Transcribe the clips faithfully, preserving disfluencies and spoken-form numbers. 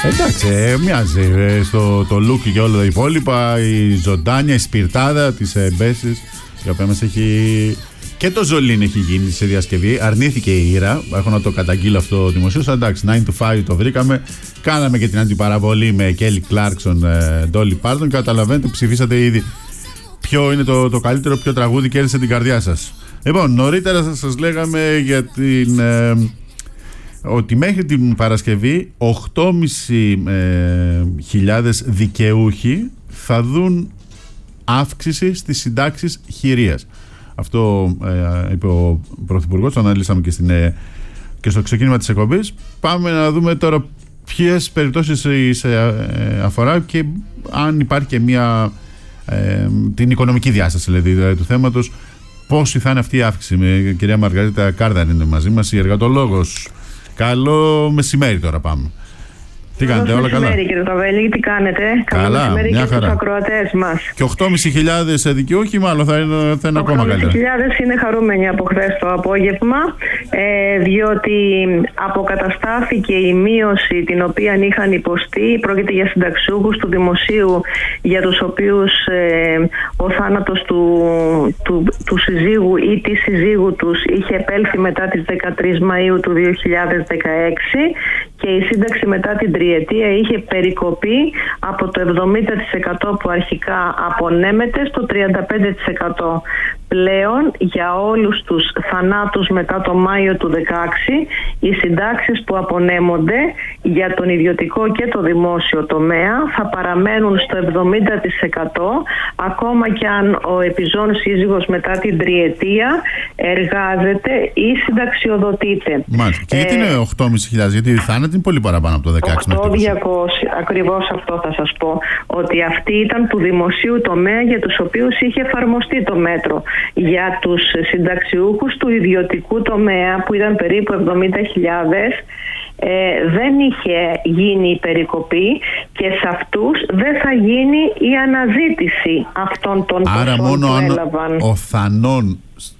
Εντάξει, ε, μοιάζει ε, στο το look και όλα τα υπόλοιπα, η ζωντάνια, η σπιρτάδα της ε, Μπέσης, η οποία μας έχει... Και το Ζολίν έχει γίνει σε διασκευή. Αρνήθηκε η Ήρα. Έχω να το καταγγείλω αυτό δημοσίως. Εντάξει, nine to five το βρήκαμε. Κάναμε και την αντιπαραβολή με Kelly Clarkson, Dolly Parton. Καταλαβαίνετε, ψηφίσατε ήδη ποιο είναι το, το καλύτερο, ποιο τραγούδι κέρδισε την καρδιά σας. Λοιπόν, νωρίτερα σας, σας λέγαμε για την. Ε, ότι μέχρι την Παρασκευή οκτώ χιλιάδες ε, δικαιούχοι θα δουν αύξηση στις συντάξεις χειρίας. Αυτό ε, είπε ο Πρωθυπουργός, το αναλύσαμε και, στην, ε, και στο ξεκίνημα της εκπομπής. Πάμε να δούμε τώρα ποιες περιπτώσεις σε ε, αφορά και αν υπάρχει και μια ε, την οικονομική διάσταση δηλαδή, του θέματος. Πόση θα είναι αυτή η αύξηση. Με κυρία Μαργαρίτα Κάρδαν είναι μαζί μας, η εργατολόγος. Καλό μεσημέρι τώρα πάμε. Τι κάνετε, όλα καλά? Καλημέρα κύριε Ταβέλη, τι κάνετε? Καλά, καλό μεσημέρι μια και χαρά. στους ακροατές μας. Και οκτώ χιλιάδες πεντακόσιοι δικαιούχοι μάλλον θα είναι, θα είναι ακόμα καλύτερα. οκτώ χιλιάδες είναι χαρούμενοι από χθες το απόγευμα, ε, διότι αποκαταστάθηκε η μείωση την οποία είχαν υποστεί. Πρόκειται για συνταξιούχους του δημοσίου, για τους οποίους ε, ο θάνατος του, του, του συζύγου ή της συζύγου τους είχε επέλθει μετά τις δεκατρείς Μαΐου του δύο χιλιάδες δεκαέξι και η σύνταξη μετά την τριετία είχε περικοπεί από το εβδομήντα τοις εκατό που αρχικά απονέμεται στο τριάντα πέντε τοις εκατό. Πλέον για όλους τους θανάτους μετά το Μάιο του δεκαέξι οι συντάξεις που απονέμονται για τον ιδιωτικό και το δημόσιο τομέα θα παραμένουν στο εβδομήντα τοις εκατό ακόμα και αν ο επιζών σύζυγος μετά την τριετία εργάζεται ή συνταξιοδοτείται. Μάλιστα. Και γιατί είναι οκτώ χιλιάδες, γιατί η θάνατη είναι πολύ παραπάνω από το δεκαέξι. οκτώ χιλιάδες διακόσια, ακριβώς αυτό θα σας πω, ότι αυτή ήταν του δημοσίου τομέα για τους οποίους είχε εφαρμοστεί το μέτρο. Για τους συνταξιούχους του ιδιωτικού τομέα που ήταν περίπου εβδομήντα χιλιάδες ε, δεν είχε γίνει η περικοπή και σε αυτούς δεν θα γίνει η αναζήτηση αυτών των ποσών. Άρα μόνο που αν έλαβαν. ο θανών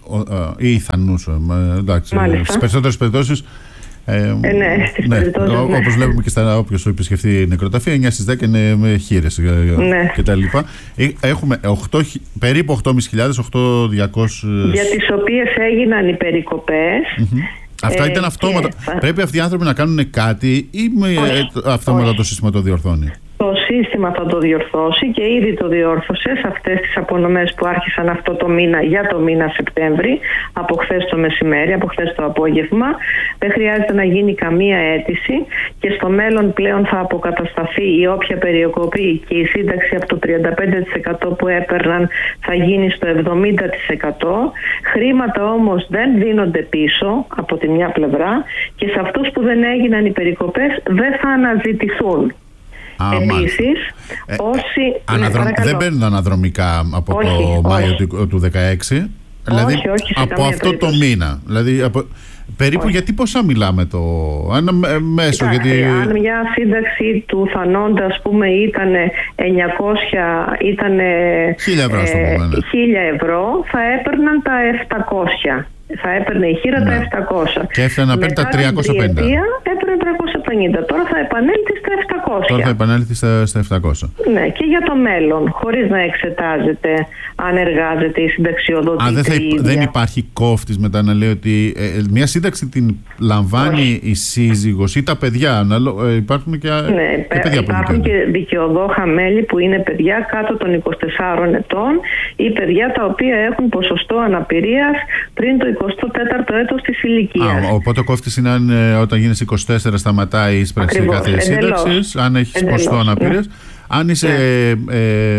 ή οι θανούς, εντάξει, στις περισσότερες περιπτώσεις Ε, ε, ναι, στις ναι, περιπτώσεις, ναι. Όπως βλέπουμε και στα όποιος επισκεφθεί νεκροταφεία, εννιά στις δέκα είναι με χείρες ναι. και τα λοιπά. Έχουμε οκτώ, περίπου οκτώ χιλιάδες οκτώ χιλιάδες διακόσιες για τις οποίες έγιναν οι περικοπές. Mm-hmm. Αυτά ε, ήταν αυτόματα. Και... Πρέπει αυτοί οι άνθρωποι να κάνουν κάτι ή με αυτόματα το σύστημα το διορθώνει? Το σύστημα θα το διορθώσει και ήδη το διόρθωσε σε αυτές τις απονομές που άρχισαν αυτό το μήνα για το μήνα Σεπτέμβρη, από χθες το μεσημέρι, από χθες το απόγευμα. Δεν χρειάζεται να γίνει καμία αίτηση και στο μέλλον πλέον θα αποκατασταθεί η όποια περικοπή και η σύνταξη από το τριάντα πέντε τοις εκατό που έπαιρναν θα γίνει στο εβδομήντα τοις εκατό. Χρήματα όμως δεν δίνονται πίσω από τη μια πλευρά και σε αυτούς που δεν έγιναν οι περικοπές δεν θα αναζητηθούν. Επίσης, ε, όσοι... αναδρο... ναι, δεν παίρνουν αναδρομικά από όχι, το Μάιο όχι. του, του δεκαέξι. Δηλαδή όχι, όχι, από αυτό περίπτωση. το μήνα. Δηλαδή από... περίπου όχι. Γιατί πόσα μιλάμε το ένα μέσο? Κοιτάξτε, γιατί... αν μια σύνταξη του θανόντα ας πούμε ήταν εννιακόσια, ήταν χίλια ευρώ, ε, πούμε, ναι. χίλια ευρώ, θα έπαιρναν τα επτακόσια. Θα έπαιρνε η χείρα, ναι, τα επτακόσια. Και έφτανε να παίρνει τα τριακόσια πενήντα. Έπαιρνε τριακόσια πενήντα. Τώρα θα επανέλθει στα επτακόσια. Τώρα θα επανέλθει στα, στα επτακόσια. Ναι, και για το μέλλον, χωρίς να εξετάζεται αν εργάζεται η συνταξιοδοτήτρια. Α, δεν, θα υπ... δεν υπάρχει κόφτης μετά να λέει ότι ε, μια σύνταξη την λαμβάνει όχι. η σύζυγος ή τα παιδιά? Ε, υπάρχουν και, ναι, και παιδιά υπάρχουν και δικαιοδόχα μέλη που είναι παιδιά κάτω των είκοσι τεσσάρων ετών ή παιδιά τα οποία έχουν ποσοστό αναπηρίας πριν το εικοστό τέταρτο έτος της ηλικίας. Α, οπότε ο κόφτης είναι αν, ε, όταν γίνεις είκοσι τέσσερα σταματάει η ίσπραξη κάθε σύνταξης, αν έχεις ποσοστό αναπηρίας. Ναι. Αν είσαι ναι. ε, ε,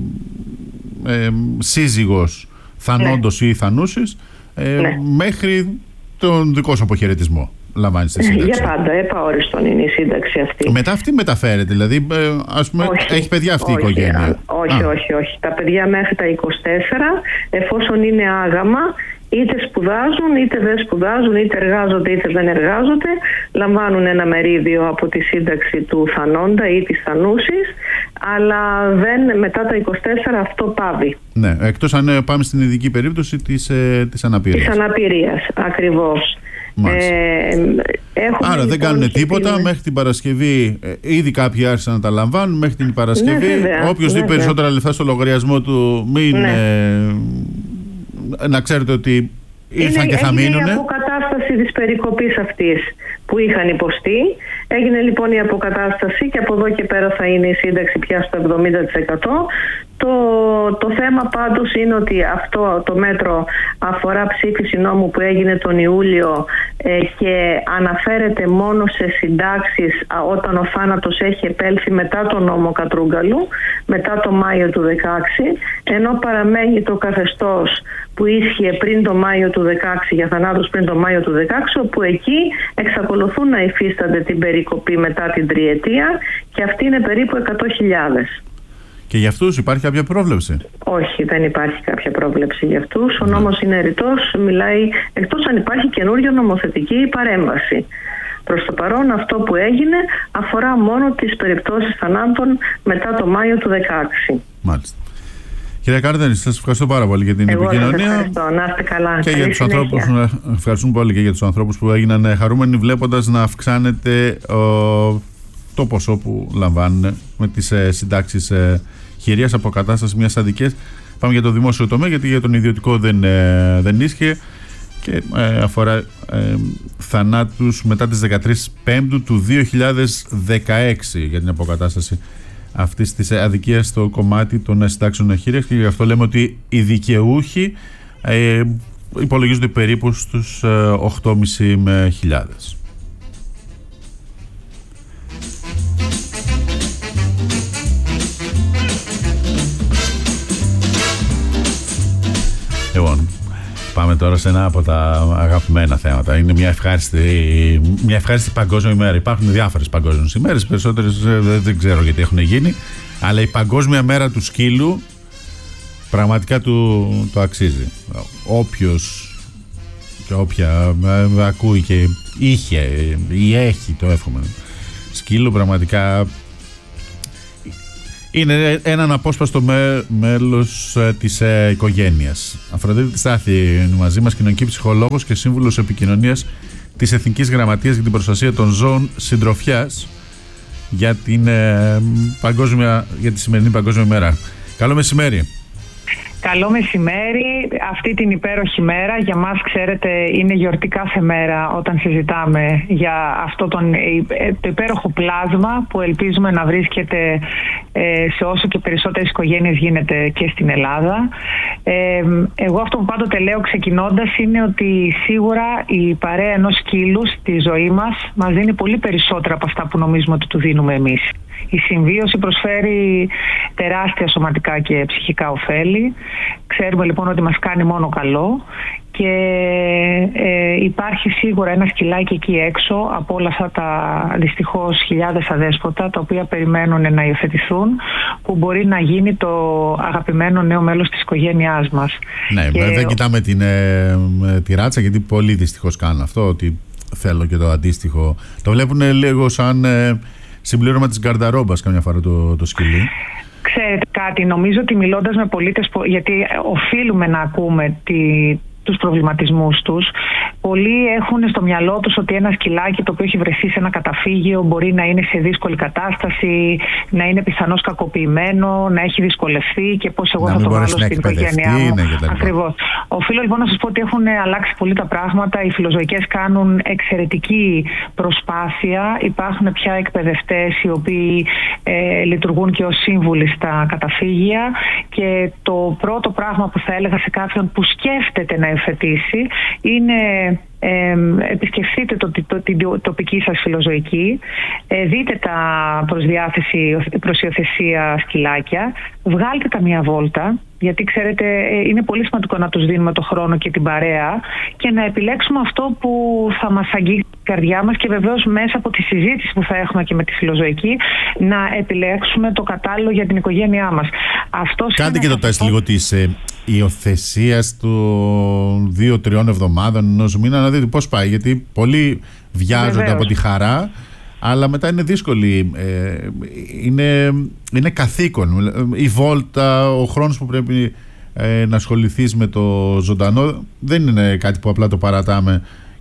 ε, σύζυγος θανόντος ναι. ή θανούσης, ε, ναι. μέχρι τον δικό σου αποχαιρετισμό λαμβάνεις τη σύνταξη. Για πάντα, επαόριστον είναι η σύνταξη αυτή. Μετά αυτή μεταφέρεται, δηλαδή ε, ας πούμε όχι, έχει παιδιά αυτή όχι, η οικογένεια. Α, όχι, α. όχι, όχι. Τα παιδιά μέχρι τα είκοσι τέσσερα, εφόσον είναι άγαμα, είτε σπουδάζουν, είτε δεν σπουδάζουν, είτε εργάζονται, είτε δεν εργάζονται, λαμβάνουν ένα μερίδιο από τη σύνταξη του θανόντα ή της θανούσης, αλλά δεν, μετά τα είκοσι τέσσερα αυτό πάβει. Ναι, εκτός αν πάμε στην ειδική περίπτωση της, ε, της αναπηρίας. Της αναπηρίας, ακριβώς. Ε, Άρα λοιπόν δεν κάνουν τίποτα την... μέχρι την Παρασκευή. Ε, ήδη κάποιοι άρχισαν να τα λαμβάνουν μέχρι την Παρασκευή. Ναι, όποιος δει περισσότερα λεφτά στο λογαριασμό του, μην, ναι. ε, να ξέρετε ότι ήρθαν είναι, και θα μείνουν. Είναι η αποκατάσταση της περικοπής αυτής που είχαν υποστεί. Έγινε λοιπόν η αποκατάσταση και από εδώ και πέρα θα είναι η σύνταξη πια στο εβδομήντα τοις εκατό. Το, το θέμα πάντως είναι ότι αυτό το μέτρο αφορά ψήφιση νόμου που έγινε τον Ιούλιο ε, και αναφέρεται μόνο σε συντάξεις α, όταν ο θάνατος έχει επέλθει μετά τον νόμο Κατρούγκαλου, μετά το Μάιο του δεκαέξι, ενώ παραμένει το καθεστώς που ίσχυε πριν το Μάιο του δεκαέξι για θανάτους πριν το Μάιο του δεκαέξι, όπου εκεί εξακολουθούν να υφίστανται την περικοπή μετά την τριετία και αυτή είναι περίπου εκατό χιλιάδες. Και για αυτούς υπάρχει κάποια πρόβλεψη? Όχι, δεν υπάρχει κάποια πρόβλεψη για αυτούς. Ο νόμος είναι ρητός, μιλάει εκτός αν υπάρχει καινούριο νομοθετική παρέμβαση. Προς το παρόν αυτό που έγινε αφορά μόνο τις περιπτώσεις θανάτων μετά το Μάιο του δεκαέξι. Μάλιστα. Κυρία Κάρδενη, σας ευχαριστώ πάρα πολύ για την Εγώ επικοινωνία. Σας ευχαριστώ. Να είστε καλά. Και για τους ανθρώπους, ευχαριστούμε πολύ και για τους ανθρώπους που έγιναν χαρούμενοι βλέποντας να αυξάνεται ο, το ποσό που λαμβάνουν με τις ε, συντάξεις ε, χειρίας αποκατάσταση μιας αδικίας. Πάμε για το δημόσιο τομέα, γιατί για τον ιδιωτικό δεν, ε, δεν ίσχυε και ε, αφορά ε, θανάτους μετά τις δεκατρείς Πέμπτου του δύο χιλιάδες δεκαέξι για την αποκατάσταση αυτής της αδικίας στο κομμάτι των συντάξεων χείριας, και γι' αυτό λέμε ότι οι δικαιούχοι ε, υπολογίζονται περίπου στους ε, οκτώ και μισό χιλιάδες. Λοιπόν, πάμε τώρα σε ένα από τα αγαπημένα θέματα. Είναι μια ευχάριστη, μια ευχάριστη παγκόσμια ημέρα. Υπάρχουν διάφορες παγκόσμιες ημέρες, περισσότερες δεν ξέρω γιατί έχουν γίνει, αλλά η Παγκόσμια Μέρα του Σκύλου πραγματικά του, το αξίζει. Όποιος και όποια ακούει και είχε ή έχει, το εύχομαι, σκύλο, πραγματικά είναι έναν απόσπαστο μέ, μέλος ε, της ε, οικογένειας. Αφροδίτη Στάθη μαζί μας, κοινωνική ψυχολόγος και σύμβουλος επικοινωνίας της Εθνικής Γραμματείας για την Προστασία των Ζώων Συντροφιάς για, την, ε, παγκόσμια, για τη σημερινή Παγκόσμια Μέρα. Καλό μεσημέρι. Καλό μεσημέρι. Αυτή την υπέροχη μέρα για μας, ξέρετε, είναι γιορτή κάθε μέρα όταν συζητάμε για αυτό τον, το υπέροχο πλάσμα που ελπίζουμε να βρίσκεται σε όσο και περισσότερες οικογένειες γίνεται και στην Ελλάδα. Εγώ αυτό που πάντοτε λέω ξεκινώντας είναι ότι σίγουρα η παρέα ενός σκύλου στη ζωή μας μας δίνει πολύ περισσότερα από αυτά που νομίζουμε ότι του δίνουμε εμείς. Η συμβίωση προσφέρει τεράστια σωματικά και ψυχικά ωφέλη. Ξέρουμε λοιπόν ότι μας κάνει μόνο καλό και ε, υπάρχει σίγουρα ένα σκυλάκι εκεί έξω από όλα αυτά τα δυστυχώς χιλιάδες αδέσποτα τα οποία περιμένουν να υιοθετηθούν, που μπορεί να γίνει το αγαπημένο νέο μέλος της οικογένειάς μας. Ναι, και... δεν κοιτάμε την, ε, τη ράτσα, γιατί πολλοί δυστυχώς κάνουν αυτό, ότι θέλω και το αντίστοιχο. Το βλέπουν λίγο σαν... Ε, συμπλήρωμα της γκαρνταρόμπας καμιά φορά το, το σκυλί. Ξέρετε κάτι, νομίζω ότι μιλώντας με πολίτες, γιατί οφείλουμε να ακούμε τη, τους προβληματισμούς τους, πολλοί έχουν στο μυαλό τους ότι ένα σκυλάκι το οποίο έχει βρεθεί σε ένα καταφύγιο μπορεί να είναι σε δύσκολη κατάσταση, να είναι πιθανώς κακοποιημένο, να έχει δυσκολευτεί και πώς εγώ να θα το βάλω στην οικογένειά μου. Ναι, ακριβώς. Οφείλω λοιπόν να σας πω ότι έχουν αλλάξει πολύ τα πράγματα. Οι φιλοζωικές κάνουν εξαιρετική προσπάθεια. Υπάρχουν πια εκπαιδευτές οι οποίοι ε, λειτουργούν και ως σύμβουλοι στα καταφύγια, και το πρώτο πράγμα που θα έλεγα σε κάποιον που σκέφτεται να υιοθετήσει είναι Ε, επισκεφτείτε το, το, την τοπική σας φιλοζωική, ε, δείτε τα προς διάθεση προς υιοθεσία σκυλάκια, βγάλτε τα μία βόλτα, γιατί ξέρετε ε, είναι πολύ σημαντικό να τους δίνουμε το χρόνο και την παρέα και να επιλέξουμε αυτό που θα μας αγγίξει την καρδιά μας, και βεβαίως μέσα από τη συζήτηση που θα έχουμε και με τη φιλοζωική να επιλέξουμε το κατάλληλο για την οικογένειά μας. Αυτό Κάντε και το τεστ λίγο της ε, υιοθεσίας των δύο τριών εβδομάδων, ενός μήνα, να δείτε πώς πάει, γιατί πολλοί βιάζονται βεβαίως από τη χαρά, αλλά μετά είναι δύσκολη, ε, είναι, είναι καθήκον η βόλτα, ο χρόνος που πρέπει ε, να ασχοληθείς με το ζωντανό δεν είναι κάτι που απλά το παρατάμε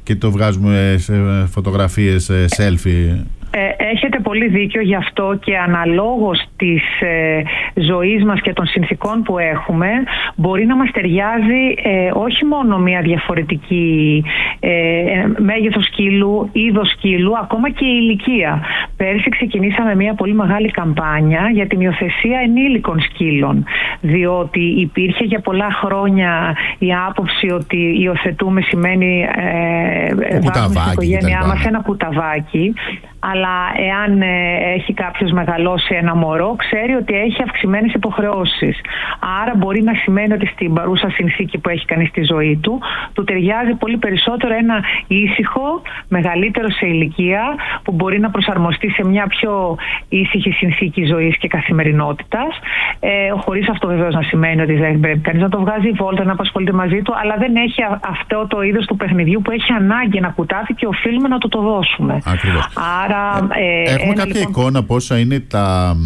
και το βγάζουμε σε φωτογραφίες, σε selfie. Έχετε πολύ δίκιο, γι' αυτό και αναλόγως της ε, ζωής μας και των συνθήκων που έχουμε μπορεί να μας ταιριάζει ε, όχι μόνο μια διαφορετική ε, μέγεθος σκύλου, είδος σκύλου, ακόμα και η ηλικία. Πέρσι ξεκινήσαμε μια πολύ μεγάλη καμπάνια για την υιοθεσία ενήλικων σκύλων, διότι υπήρχε για πολλά χρόνια η άποψη ότι υιοθετούμε σημαίνει ε, βάζουμε στην οικογένειά μας ένα κουταβάκι. Αλλά εάν ε, έχει κάποιος μεγαλώσει ένα μωρό, ξέρει ότι έχει αυξημένες υποχρεώσεις. Άρα μπορεί να σημαίνει ότι στην παρούσα συνθήκη που έχει κανείς στη ζωή του, του ταιριάζει πολύ περισσότερο ένα ήσυχο, μεγαλύτερο σε ηλικία, που μπορεί να προσαρμοστεί σε μια πιο ήσυχη συνθήκη ζωής και καθημερινότητας. Ε, χωρίς αυτό βεβαίως να σημαίνει ότι δεν πρέπει κανείς να το βγάζει βόλτα, να απασχολείται μαζί του, αλλά δεν έχει α, αυτό το είδος του παιχνιδιού που έχει ανάγκη ένα κουτάφι και οφείλουμε να του το δώσουμε. Ακριβώς. Άρα, Ε, Έχουμε κάποια λοιπόν... εικόνα πόσα είναι τα,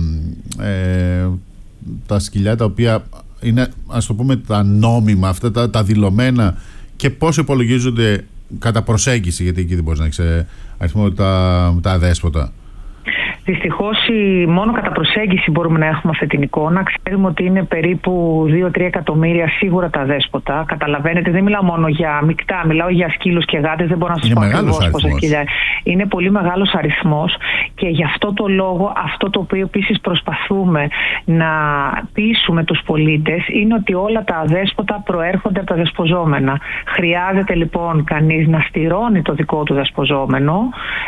ε, τα σκυλιά τα οποία είναι, ας το πούμε, τα νόμιμα, αυτά τα, τα δηλωμένα, και πώς υπολογίζονται κατά προσέγγιση, γιατί εκεί δεν μπορείς να έχεις αριθμό, τα, τα αδέσποτα. Δυστυχώς μόνο κατά προσέγγιση μπορούμε να έχουμε αυτή την εικόνα. Ξέρουμε ότι είναι περίπου δύο με τρία εκατομμύρια σίγουρα τα αδέσποτα. Καταλαβαίνετε, δεν μιλάω μόνο για μεικτά, μιλάω για σκύλους και γάτες. Δεν μπορώ να σας πω ακριβώς πόσα σκυλιά. Είναι πολύ μεγάλος αριθμός και γι' αυτό το λόγο, αυτό το οποίο επίσης προσπαθούμε να πείσουμε τους πολίτες είναι ότι όλα τα αδέσποτα προέρχονται από τα δεσποζόμενα. Χρειάζεται λοιπόν κανείς να στηρώνει το δικό του δεσποζόμενο.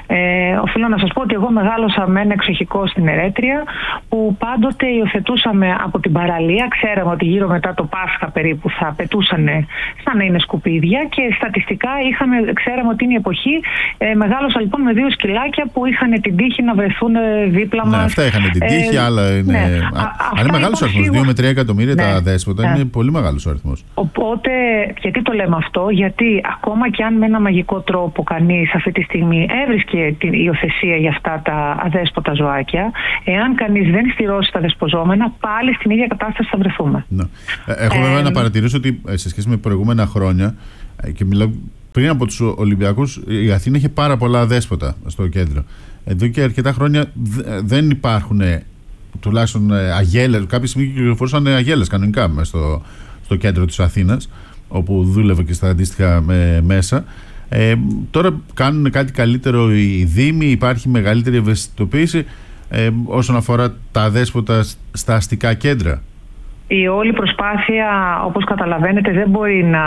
Ε, οφείλω να σας πω ότι εγώ μεγάλωσα με ένα εξοχικό στην Ερέτρια, που πάντοτε υιοθετούσαμε από την παραλία. Ξέραμε ότι γύρω μετά το Πάσχα περίπου θα πετούσαν σαν να είναι σκουπίδια και στατιστικά είχαμε, ξέραμε ότι είναι η εποχή. Ε, μεγάλωσα λοιπόν με δύο σκυλάκια που είχαν την τύχη να βρεθούν δίπλα μας. Ναι, αυτά είχαν την τύχη, ε, άλλα είναι. Ναι. Αν είναι μεγάλος αριθμός, δύο με τρία εκατομμύρια ναι, τα αδέσποτα, ναι. Είναι πολύ μεγάλος αριθμός. Οπότε, γιατί το λέμε αυτό, γιατί ακόμα και αν με ένα μαγικό τρόπο κανείς αυτή τη στιγμή έβρισκε την υιοθεσία για αυτά τα αδέσποτα ζωάκια, εάν κανείς δεν στηρώσει τα δεσποζόμενα, πάλι στην ίδια κατάσταση θα βρεθούμε. Ναι. Έχω ε, βέβαια ε, να παρατηρήσω ότι σε σχέση με προηγούμενα χρόνια, και μιλάω πριν από τους Ολυμπιακούς, η Αθήνα είχε πάρα πολλά αδέσποτα στο κέντρο. Εδώ και αρκετά χρόνια δεν υπάρχουν τουλάχιστον αγέλες. Κάποια στιγμή κυκλοφορούσαν αγέλες κανονικά μέσα στο, στο κέντρο της Αθήνας, όπου δούλευε και στα αντίστοιχα μέσα. Ε, τώρα κάνουν κάτι καλύτερο οι δήμοι, υπάρχει μεγαλύτερη ευαισθητοποίηση ε, όσον αφορά τα αδέσποτα στα αστικά κέντρα. Η όλη προσπάθεια, όπως καταλαβαίνετε, δεν μπορεί να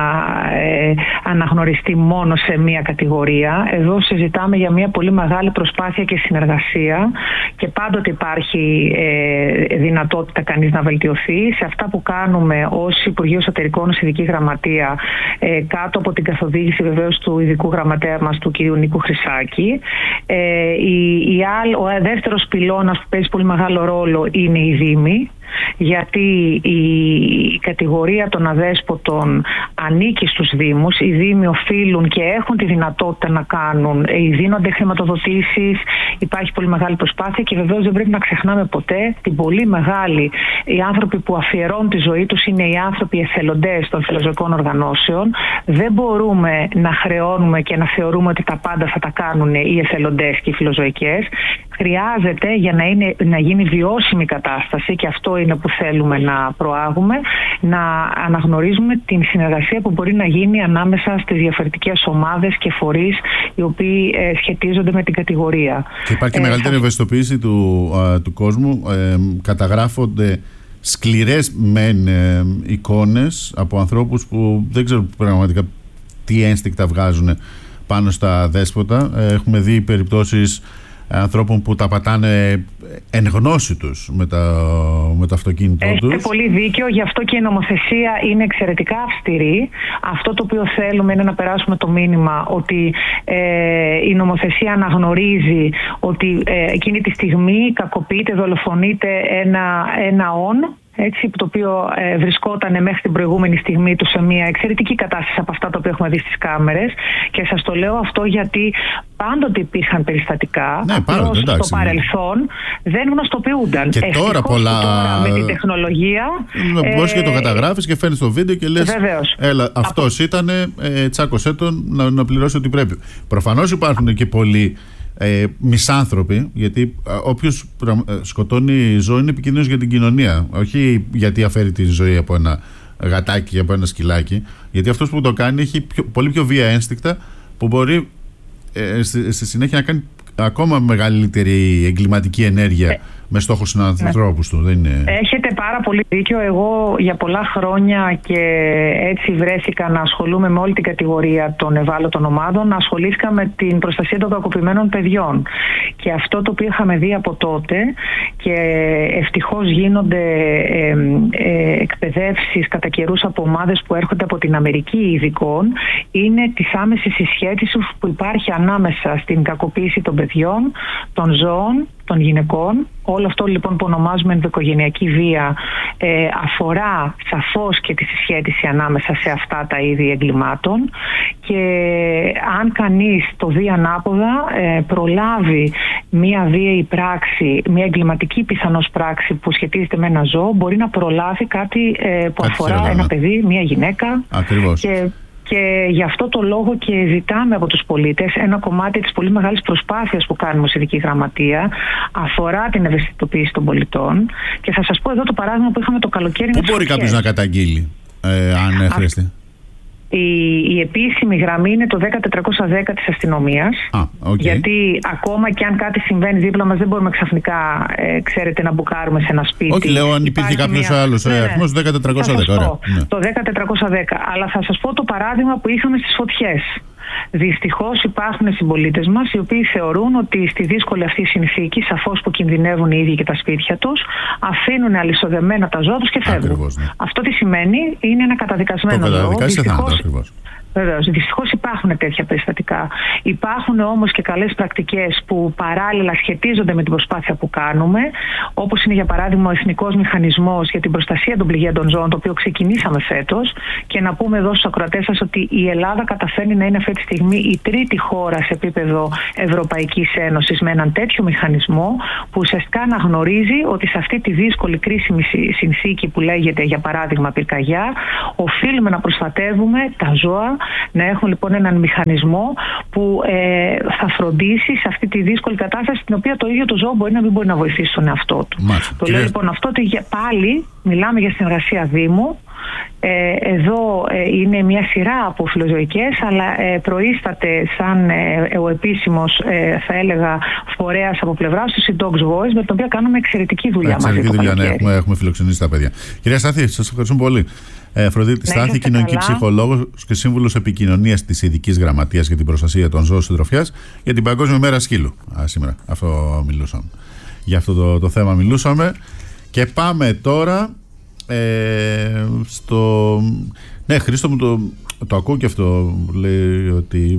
ε, αναγνωριστεί μόνο σε μία κατηγορία. Εδώ συζητάμε για μία πολύ μεγάλη προσπάθεια και συνεργασία και πάντοτε υπάρχει ε, δυνατότητα κανείς να βελτιωθεί. Σε αυτά που κάνουμε ως Υπουργείο Εσωτερικών, ως Ειδική Γραμματεία, ε, κάτω από την καθοδήγηση βεβαίως του ειδικού γραμματέα μας, του κ. Νίκου Χρυσάκη. Ε, η, η άλλη, ο δεύτερος πυλώνας που παίζει πολύ μεγάλο ρόλο είναι η Δήμη, γιατί η κατηγορία των αδέσποτων ανήκει στους Δήμους. Οι Δήμοι οφείλουν και έχουν τη δυνατότητα να κάνουν, δίνονται χρηματοδοτήσεις, υπάρχει πολύ μεγάλη προσπάθεια και βεβαίως δεν πρέπει να ξεχνάμε ποτέ την πολύ μεγάλη, οι άνθρωποι που αφιερώνουν τη ζωή τους είναι οι άνθρωποι εθελοντές των φιλοζωικών οργανώσεων. Δεν μπορούμε να χρεώνουμε και να θεωρούμε ότι τα πάντα θα τα κάνουν οι εθελοντές και οι φιλοζωικές. Χρειάζεται για να, είναι, να γίνει βιώσιμη κατάσταση, και αυτό είναι που θέλουμε να προάγουμε, να αναγνωρίζουμε την συνεργασία που μπορεί να γίνει ανάμεσα στις διαφορετικές ομάδες και φορείς οι οποίοι ε, σχετίζονται με την κατηγορία. Και υπάρχει και ε, μεγαλύτερη θα... ευαισθητοποίηση του, α, του κόσμου. Ε, καταγράφονται σκληρές μεν ε, εικόνες από ανθρώπους που δεν ξέρω πραγματικά τι ένστικτα βγάζουν πάνω στα δέσποτα. Ε, έχουμε δει περιπτώσεις ανθρώπων που τα πατάνε εν γνώση τους με, τα, με το αυτοκίνητό τους. Έχετε πολύ δίκιο, γι' αυτό και η νομοθεσία είναι εξαιρετικά αυστηρή. Αυτό το οποίο θέλουμε είναι να περάσουμε το μήνυμα ότι ε, η νομοθεσία αναγνωρίζει ότι ε, εκείνη τη στιγμή κακοποιείται, δολοφονείται ένα, ένα όν, έτσι, το οποίο ε, βρισκόταν μέχρι την προηγούμενη στιγμή του σε μια εξαιρετική κατάσταση από αυτά τα οποία έχουμε δει στις κάμερες. Και σας το λέω αυτό γιατί πάντοτε υπήρχαν περιστατικά, ναι, απλώς εντάξει, στο παρελθόν ναι. δεν γνωστοποιούνταν. Και Ευτυχώς τώρα πολλά. Τώρα με την τεχνολογία. Μπορείς ε, και το καταγράφεις και φέρνεις το βίντεο και λες. Βεβαίως. Έλα, αυτός Από... ήταν, ε, τσάκωσέ τον να, να πληρώσει ό,τι πρέπει. Προφανώς υπάρχουν και πολλοί ε, μισάνθρωποι, γιατί όποιος σκοτώνει ζώο είναι επικίνδυνος για την κοινωνία. Όχι γιατί αφαίρει τη ζωή από ένα γατάκι ή από ένα σκυλάκι. Γιατί αυτός που το κάνει έχει πιο, πολύ πιο βία ένστικτα που μπορεί ε, στη, στη συνέχεια να κάνει ακόμα μεγαλύτερη εγκληματική ενέργεια ε, με στόχο στους ανθρώπους του. Δεν είναι... Έχετε πάρα πολύ δίκιο. Εγώ για πολλά χρόνια και έτσι βρέθηκα να ασχολούμαι με όλη την κατηγορία των ευάλωτων ομάδων. Ασχολήθηκα με την προστασία των κακοποιημένων παιδιών. Και αυτό το οποίο είχαμε δει από τότε, και ευτυχώς γίνονται ε, ε, εκπαιδεύσεις κατά καιρούς από ομάδες που έρχονται από την Αμερική ειδικών, είναι της άμεσης συσχέτισης που υπάρχει ανάμεσα στην κακοποίηση των παιδιών, των ζώων, των γυναικών. Όλο αυτό λοιπόν που ονομάζουμε ενδοοικογενειακή βία ε, αφορά σαφώς και τη συσχέτιση ανάμεσα σε αυτά τα είδη εγκλημάτων, και αν κανείς το δει ανάποδα, ε, προλάβει μία βίαιη πράξη, μία εγκληματική πιθανώς πράξη που σχετίζεται με ένα ζώο, μπορεί να προλάβει κάτι ε, που κάτι αφορά ένα ναι. παιδί, μία γυναίκα. Ακριβώς. Και Και γι' αυτό το λόγο και ζητάμε από τους πολίτες, ένα κομμάτι της πολύ μεγάλης προσπάθειας που κάνουμε ως ειδική γραμματεία αφορά την ευαισθητοποίηση των πολιτών. Και θα σας πω εδώ το παράδειγμα που είχαμε το καλοκαίρι. Πού μπορεί κάποιος να καταγγείλει, ε, αν χρειαστεί? Η, η επίσημη γραμμή είναι το δέκα τετρακόσια δέκα της αστυνομίας. Α, okay. Γιατί ακόμα και αν κάτι συμβαίνει δίπλα μας, δεν μπορούμε ξαφνικά, ε, ξέρετε, να μπουκάρουμε σε ένα σπίτι. Όχι, λέω αν υπήρχε κάποιος μια... άλλος ναι, αριθμός, δέκα τετρακόσια δέκα. Ωραία. Ναι. Το δέκα τετρακόσια δέκα. Αλλά θα σας πω το παράδειγμα που είχαμε στις φωτιές. Δυστυχώς υπάρχουν συμπολίτες μας οι οποίοι θεωρούν ότι στη δύσκολη αυτή συνθήκη, σαφώς που κινδυνεύουν οι ίδιοι και τα σπίτια τους, αφήνουν αλυσοδεμένα τα ζώα τους και φεύγουν. Ακριβώς, ναι. Αυτό τι σημαίνει? Είναι ένα καταδικασμένο ζώο. Ακριβώς. Βεβαίως, δυστυχώς υπάρχουν τέτοια περιστατικά. Υπάρχουν όμως και καλές πρακτικές που παράλληλα σχετίζονται με την προσπάθεια που κάνουμε, όπως είναι για παράδειγμα ο Εθνικός Μηχανισμός για την Προστασία των Πληγέντων Ζώων, το οποίο ξεκινήσαμε φέτος. Και να πούμε εδώ στους ακροατές σας ότι η Ελλάδα καταφέρνει να είναι αυτή τη στιγμή η τρίτη χώρα σε επίπεδο Ευρωπαϊκής Ένωσης με έναν τέτοιο μηχανισμό, που ουσιαστικά αναγνωρίζει ότι σε αυτή τη δύσκολη κρίσιμη συνθήκη που λέγεται για παράδειγμα πυρκαγιά, οφείλουμε να προστατεύουμε τα ζώα, να έχουν λοιπόν έναν μηχανισμό που ε, θα φροντίσει σε αυτή τη δύσκολη κατάσταση, στην οποία το ίδιο το ζώο μπορεί να μην μπορεί να βοηθήσει τον εαυτό του. Μάλιστα. Το λέω λοιπόν αυτό ότι πάλι μιλάμε για συνεργασία Δήμου. Ε, εδώ ε, είναι μια σειρά από φιλοζωικές, αλλά ε, προείσταται σαν ε, ο επίσημος ε, θα έλεγα φορέας από πλευράς του Dogs Voice, με τον οποίο κάνουμε εξαιρετική δουλειά. Εξαιρετική μαζί δουλειά, το ναι, έχουμε, έχουμε φιλοξενήσει τα παιδιά. Κυρία Στάθη, σας ευχαριστούμε πολύ. Ε, Αφροδίτη Στάθη, κοινωνική ψυχολόγος και σύμβουλος επικοινωνίας της Ειδικής Γραμματείας για την Προστασία των Ζώων Συντροφιάς για την Παγκόσμια Μέρα Σκύλου. Α, σήμερα αυτό μιλούσαμε. Για αυτό το, το θέμα μιλούσαμε. Και πάμε τώρα ε, στο... Ναι, Χρήστο μου, το, το ακούω και αυτό. Λέει ότι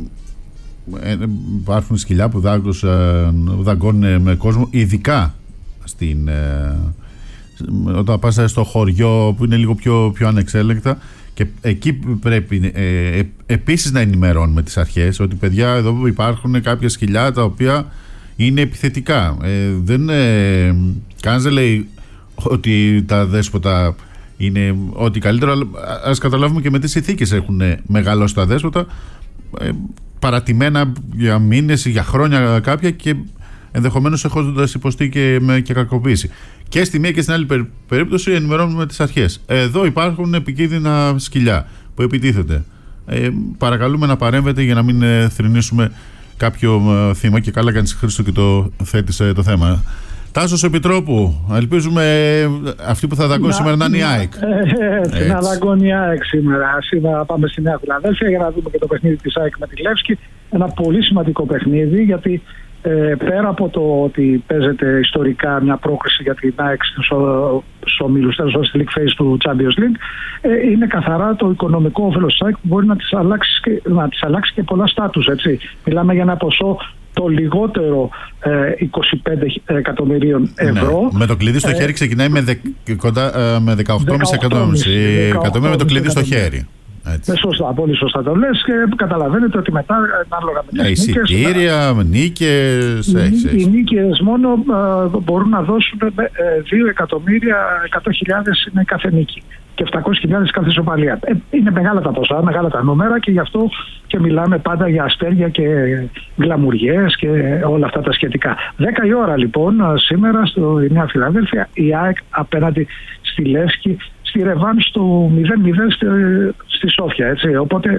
ε, υπάρχουν σκυλιά που δαγκώνουν με κόσμο, ειδικά στην... Ε, όταν πας στο χωριό που είναι λίγο πιο, πιο ανεξέλεγκτα, και εκεί πρέπει ε, ε, επίσης να ενημερώνουμε τις αρχές ότι παιδιά, εδώ υπάρχουν κάποια σκυλιά τα οποία είναι επιθετικά. Ε, δεν ε, κανένας δεν λέει ότι τα δέσποτα είναι ό,τι καλύτερο, αλλά ας καταλάβουμε και με τις συνθήκες έχουν μεγαλώσει τα δέσποτα, ε, παρατημένα για μήνες ή για χρόνια κάποια, και ενδεχομένως έχοντας υποστεί και, με, και κακοποίηση. Και στη μία και στην άλλη περίπτωση ενημερώνουμε τις αρχές. Εδώ υπάρχουν επικίνδυνα σκυλιά που επιτίθεται. Ε, παρακαλούμε να παρέμβετε για να μην ε, θρηνήσουμε κάποιο ε, θύμα. Και καλά κάνεις, Χρήστο, και το θέτησε το θέμα. Τάσος Επιτρόπου, ελπίζουμε ε, αυτή που θα δαγκώσει σήμερα να είναι η ΑΕΚ. Έτσι, να δαγκώνει η ΑΕΚ σήμερα. Σήμερα πάμε στη Νέα Φιλαδέλφια για να δούμε και το παιχνίδι της ΑΕΚ με τη Λεύσκη. Ένα πολύ σημαντικό παιχνίδι, γιατί Ε, πέρα από το ότι παίζεται ιστορικά μια πρόκριση για την ΑΕΚ στους ομίλους, τέλος στη League Phase του Champions League, ε, είναι καθαρά το οικονομικό όφελος της ΑΕΚ που μπορεί να της αλλάξει και, να της αλλάξει και πολλά στάτους. Έτσι. Μιλάμε για ένα ποσό το λιγότερο ε, είκοσι πέντε εκατομμυρίων ευρώ. Ναι. Με το κλειδί στο χέρι ξεκινάει με, δε, κοντά, ε, με δεκαοκτώ κόμμα πέντε εκατομμύρια με το κλειδί στο χέρι. Ναι, σωστά, πολύ σωστά το λες, και καταλαβαίνετε ότι μετά, ανάλογα με τις νίκες, εισιτήρια, νίκες, οι, οι νίκες μόνο uh, μπορούν να δώσουν uh, δύο εκατομμύρια εκατό χιλιάδες είναι κάθε νίκη και επτακόσιες χιλιάδες κάθε ισοπαλία. Ε, είναι μεγάλα τα ποσά, μεγάλα τα νούμερα, και γι' αυτό και μιλάμε πάντα για αστέρια και γκλαμουριές και όλα αυτά τα σχετικά. δέκα η ώρα λοιπόν σήμερα στο Νέα Φιλαδέλφια, η ΑΕΚ απέναντι στη Λεύσκη, στη ρεβάνς του μηδέν μηδέν στη, στη Σόφια, έτσι. Οπότε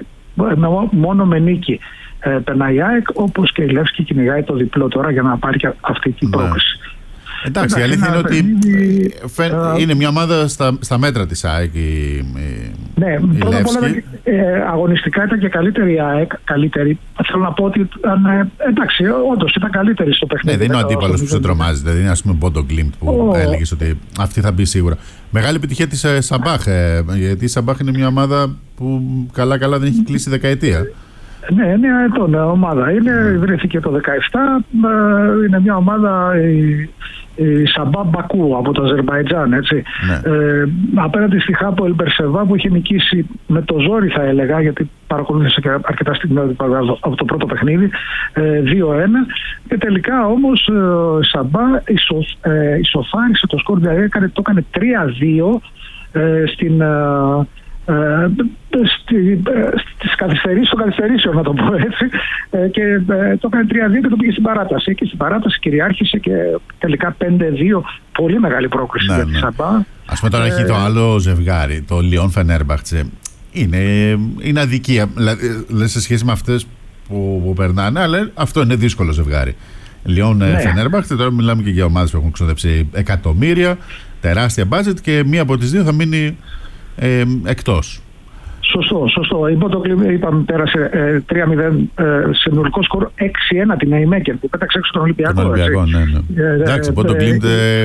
μόνο με νίκη ε, περνάει η ΑΕΚ, όπως και η Λεύσκη κυνηγάει το διπλό τώρα για να πάρει και αυτή την πρόκληση. Εντάξει, η αλήθεια είναι ότι παιχνίδι, φαι... uh, είναι μια ομάδα στα, στα μέτρα της ΑΕΚ η, η, ναι, η πρώτα απ' όλα ε, αγωνιστικά ήταν και καλύτερη η ΑΕΚ, καλύτερη. Θέλω να πω ότι ήταν, ε, εντάξει, όντως ήταν καλύτερη στο παιχνίδι. Ναι, δεν είναι ο αντίπαλος που σε τρομάζει, δεν είναι, ας πούμε, Μπόντο Γκλίμπ που oh. έλεγες ότι αυτή θα μπει σίγουρα. Μεγάλη επιτυχία της ε, Σαμπάχ, ε, γιατί η Σαμπάχ είναι μια ομάδα που καλά-καλά δεν έχει κλείσει δεκαετία. Ναι, εννέα ετών ομάδα είναι, ιδρύθηκε το δεκαεπτά, είναι μια ομάδα, η, η Σαμπά Μπακού από το Αζερμπαϊτζάν, έτσι. Ναι. Ε, απέναντι στη Χάπο Ελμπερσεβά που είχε νικήσει με το ζόρι, θα έλεγα, γιατί παρακολούθησε και αρκετά στιγμή από το πρώτο παιχνίδι, ε, δύο ένα, και τελικά όμως η Σαμπά ισο, ε, ισοφάρισε το σκορ, δηλαδή έκανε, το έκανε τρία δύο ε, στην... Ε, Ε, στη, στις καθυστερήσεις των καθυστερήσεων, να το πω έτσι, ε, και ε, το έκανε τρία δύο και το πήγε στην παράταση, και στην παράταση κυριάρχησε και τελικά πέντε δύο, πολύ μεγάλη πρόκριση, ναι, για τη ναι. Σαμπά. Ας πούμε τώρα ε, έχει το άλλο ζευγάρι, το Λιόν Φενέρμπαχτσε, είναι, είναι αδικία, δηλαδή σε σχέση με αυτές που, που περνάνε, αλλά αυτό είναι δύσκολο ζευγάρι. Λιόν ναι. Φενέρμπαχτσε, τώρα μιλάμε και για ομάδες που έχουν ξοδέψει εκατομμύρια, τεράστια μπάτζετ, και μία από τις δύο θα μείνει Ε, εκτός. Σωστό, σωστό. Η Μπόντο Γκλίμπ, είπαμε, πέρασε ε, τρία μηδέν ε, συνολικό σκορ, έξι ένα την Νεϊμέκερ που πέταξε έξω τον Ολυμπιακό. Τον Ολυμπιακό, ναι, ναι. Ε, Εντάξει, η Μπόντο Γκλίμπ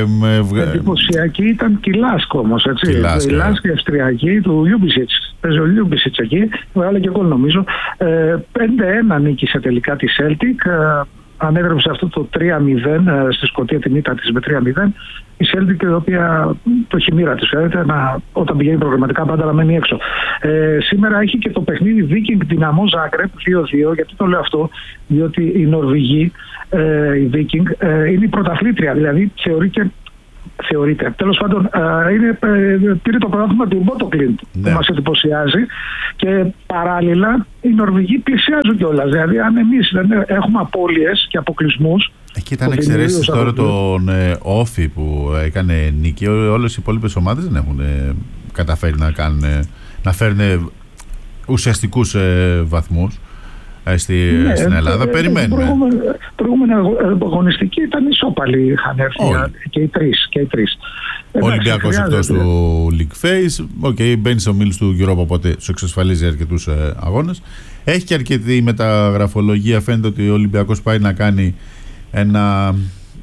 εντυπωσιακή ήταν και η Λάσκ όμως, έτσι. Η Λάσκ, η Αυστριακή, του Λιούμπισιτς. Παίζει ο Λιούμπισιτς εκεί, βγάλε και γκολ νομίζω. Ε, πέντε ένα νίκησε τελικά τη Celtic. Ε, ανέγραψε αυτό το τρία μηδέν στη Σκωτία, την ήττα της με τρία μηδέν. Η Celtic, η οποία το χειμήρα της, φαίνεται, να, όταν πηγαίνει προγραμματικά πάντα να μένει έξω. Ε, σήμερα έχει και το παιχνίδι Viking Δυναμό Ζάγκρεπ δύο δύο. Γιατί το λέω αυτό? Διότι η Νορβηγοί, ε, η Viking, ε, είναι η πρωταθλήτρια, δηλαδή θεωρείται. Θεωρείται. Τέλος πάντων, είναι, πήρε το πρωτάθλημα του Μπόντο Γκλίμπ, ναι, που μας εντυπωσιάζει, και παράλληλα οι Νορβηγοί πλησιάζουν κιόλας. Δηλαδή, αν εμείς δεν έχουμε απώλειες και αποκλεισμούς. Εκεί ήταν εξαιρέσεις τώρα τον ε, Όφη που έκανε νίκη. Όλες οι υπόλοιπες ομάδες δεν έχουν ε, καταφέρει να, κάνουν, ε, να φέρουν ουσιαστικούς ε, βαθμούς. Στη, ναι, στην Ελλάδα. Ε, περιμένουμε. Προηγούμενη αγωνιστική ήταν ισόπαλοι, είχαν έρθει και οι τρεις. Και οι τρεις. Ο Ολυμπιακός εκτός του League Phase. Οκ, okay, μπαίνει σε ομίλους του Europa, οπότε σου εξασφαλίζει αρκετούς ε, αγώνες. Έχει και αρκετή μεταγραφολογία. Φαίνεται ότι ο Ολυμπιακός πάει να κάνει ένα,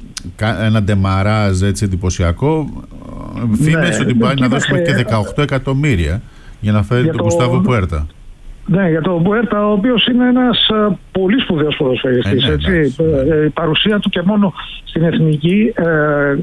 ένα ντεμαράζ έτσι εντυπωσιακό. Φήμες ναι, ότι πάει να δώσει μέχρι και δεκαοκτώ εκατομμύρια για να φέρει για τον Γκουστάβο το... Πουέρτα. Ναι, για τον Πουέρτα, ο οποίος είναι ένας uh, πολύ σπουδαίος ποδοσφαιριστής. Ε, ναι, έτσι. Ε, η παρουσία του και μόνο στην εθνική ε,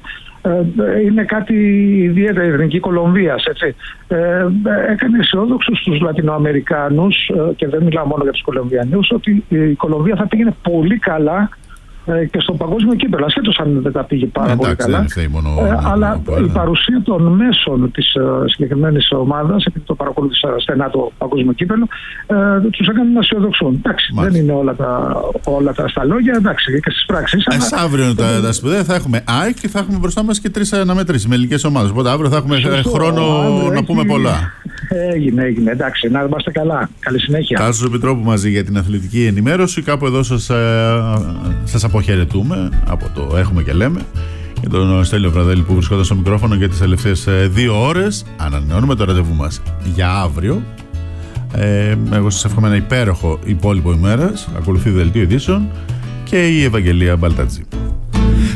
ε, είναι κάτι ιδιαίτερο, η εθνική Κολομβίας. Έτσι. Ε, έκανε αισιόδοξους τους Λατινοαμερικάνους, ε, και δεν μιλάω μόνο για τους Κολομβιανούς, ότι η Κολομβία θα πήγαινε πολύ καλά και στο παγκόσμιο κύπελλο, ασχέτως αν δεν τα πήγε πάρα Εντάξει, πολύ καλά. Μόνο, ε, αλλά μόνο, η παρουσία των μέσων της uh, συγκεκριμένης ομάδας, επειδή το παρακολούθησα στενά το παγκόσμιο κύπελλο, ε, τους έκανε να αισιοδοξούν. Εντάξει, δεν είναι όλα τα, όλα τα στα λόγια, εντάξει, και στις πράξεις. Εσ αλλά... αύριο τα, τα σπουδαία θα έχουμε ΑΕΚ και θα έχουμε μπροστά μας και τρεις αναμετρήσεις με ελληνικές ομάδες. Οπότε αύριο θα έχουμε Σωστό, χρόνο αύριο, να πούμε έχει... πολλά. Έγινε, έγινε. Εντάξει, να είμαστε καλά. Καλή συνέχεια. Τάσος Επιτρόπου μαζί για την αθλητική ενημέρωση. Κάπου εδώ σας, σας αποχαιρετούμε από το Έχουμε και Λέμε. Και τον Στέλιο Βραδέλη που βρισκόταν στο μικρόφωνο για τις τελευταίες δύο ώρες. Ανανεώνουμε το ραντεβού μας για αύριο. Ε, εγώ σας εύχομαι ένα υπέροχο υπόλοιπο ημέρας. Ακολουθεί δελτίο ειδήσεων και η Ευαγγελία Μπαλτατζή.